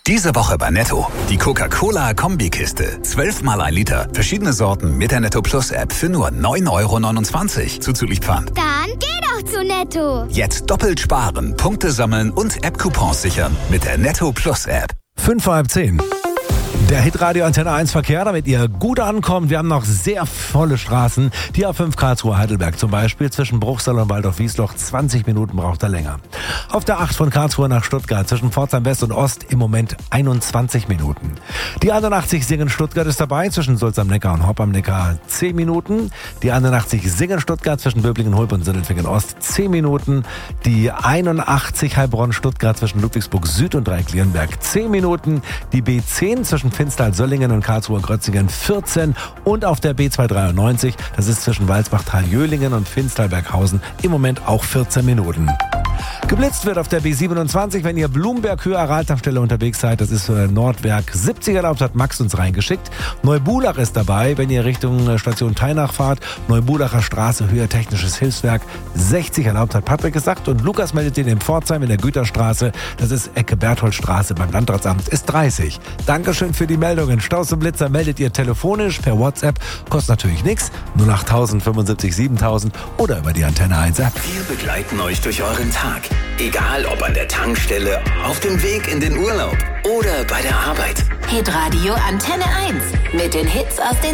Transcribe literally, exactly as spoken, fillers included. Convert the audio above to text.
Diese Woche bei Netto. Die Coca-Cola-Kombikiste. zwölf mal ein Liter. Verschiedene Sorten mit der Netto Plus App für nur neun Euro neunundzwanzig. Zuzüglich Pfand. Dann geh doch zu Netto. Jetzt doppelt sparen, Punkte sammeln und App-Coupons sichern mit der Netto Plus App. Fünf vor halb zehn. Der Hitradio Antenne eins Verkehr, damit ihr gut ankommt. Wir haben noch sehr volle Straßen. Die A fünf Karlsruhe Heidelberg zum Beispiel. Zwischen Bruchsal und Waldorf-Wiesloch zwanzig Minuten braucht er länger. Auf der acht von Karlsruhe nach Stuttgart zwischen Pforzheim West und Ost im Moment einundzwanzig Minuten. Die einundachtzig Singen-Stuttgart ist dabei zwischen Sulz am Neckar und Hopp am Neckar zehn Minuten. Die einundachtzig Singen-Stuttgart zwischen Böblingen-Hulp und Sindelfingen Ost zehn Minuten. Die einundachtzig Heilbronn-Stuttgart zwischen Ludwigsburg Süd und Dreieck-Lierenberg zehn Minuten. Die B zehn zwischen Finstal-Söllingen und Karlsruhe-Grötzingen vierzehn und auf der B zweihundertdreiundneunzig, das ist zwischen Walsbach-Tal-Jöhlingen und Finstal-Berghausen im Moment auch vierzehn Minuten. Geblitzt wird auf der B siebenundzwanzig, wenn ihr Blumberg-Höhe Araltankstelle unterwegs seid. Das ist äh, Nordwerk siebzig erlaubt, hat Max uns reingeschickt. Neubulach ist dabei, wenn ihr Richtung äh, Station Teinach fahrt. Neubulacher Straße, Höhe Technisches Hilfswerk sechzig erlaubt, hat Patrick gesagt. Und Lukas meldet den in Pforzheim in der Güterstraße. Das ist Ecke Bertholdstraße beim Landratsamt, ist dreißig. Dankeschön für die Meldungen. Staus und Blitzer meldet ihr telefonisch per WhatsApp. Kostet natürlich nichts. null acht tausend fünfundsiebzig siebentausend oder über die Antenne eins App. Wir begleiten euch durch euren Tag. Egal ob an der Tankstelle, auf dem Weg in den Urlaub oder bei der Arbeit. Hitradio Antenne eins mit den Hits aus den